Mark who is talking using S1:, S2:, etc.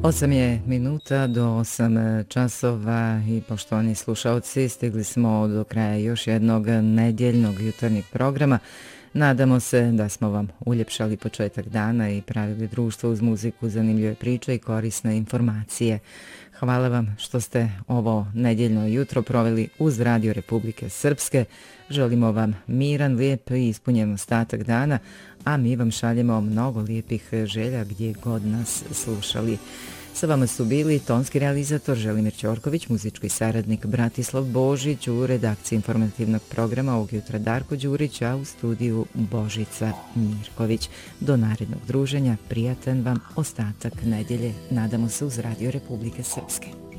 S1: 8 je minuta do 8 časova i poštovani slušalci, stigli smo do kraja još jednog nedjeljnog jutarnjeg programa. Nadamo se da smo vam uljepšali početak dana i pravili društvo uz muziku, zanimljive priče i korisne informacije. Hvala vam što ste ovo nedjeljno jutro proveli uz Radio Republike Srpske. Želimo vam miran, lijep i ispunjen ostatak dana, a mi vam šaljemo mnogo lijepih želja gdje god nas slušali. Sa vama su bili tonski realizator Želimir Ćorković, muzički saradnik Bratislav Božić, u redakciji informativnog programa ovog jutra Darko Đurić, a u studiju Božica Mirković. Do narednog druženja, prijatan vam ostatak nedjelje, nadamo se uz Radio Republike Srpske.